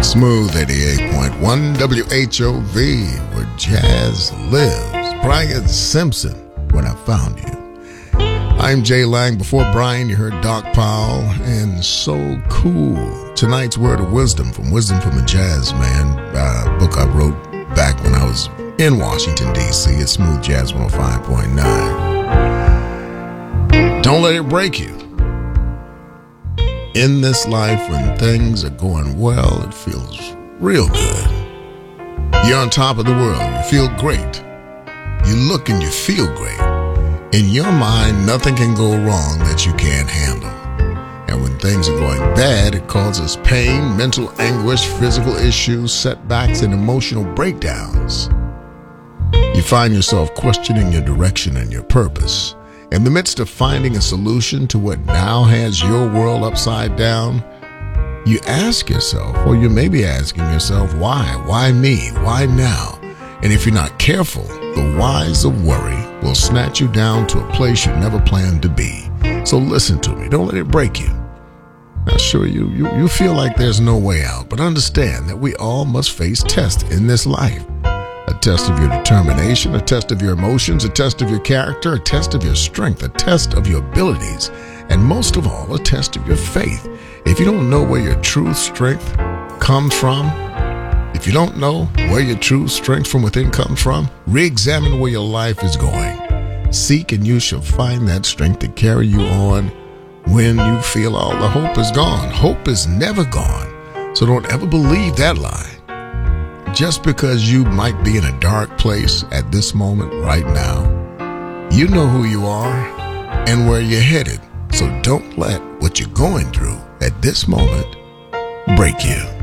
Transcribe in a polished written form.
Smooth 88.1 WHOV, where jazz lives. Brian Simpson, when I found you. I'm Jay Lang. Before Brian, you heard Doc Powell and So Cool. Tonight's Word of Wisdom from a Jazz Man, book I wrote back when I was in Washington, D.C. at Smooth Jazz 105.9. Don't let it break you. In this life, when things are going well, it feels real good. You're on top of the world. You feel great. You look and you feel great. In your mind, nothing can go wrong that you can't handle. And when things are going bad, it causes pain, mental anguish, physical issues, setbacks, and emotional breakdowns. You find yourself questioning your direction and your purpose. In the midst of finding a solution to what now has your world upside down, you ask yourself, or you may be asking yourself, why? Why me? Why now? And if you're not careful, the whys of worry will snatch you down to a place you never planned to be. So listen to me. Don't let it break you. Now, sure, you feel like there's no way out, but understand that we all must face tests in this life. A test of your determination, a test of your emotions, a test of your character, a test of your strength, a test of your abilities, and most of all, a test of your faith. If you don't know where your true strength comes from, if you don't know where your true strength from within comes from, re-examine where your life is going. Seek and you shall find that strength to carry you on when you feel all the hope is gone. Hope is never gone, so don't ever believe that lie. Just because you might be in a dark place at this moment right now, you know who you are and where you're headed. So don't let what you're going through at this moment break you.